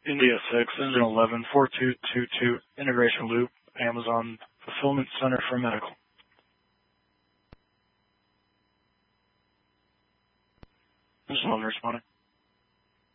India 6, Engine 11, 4222, Integration Loop, Amazon Fulfillment Center for Medical. Engine 11 responding.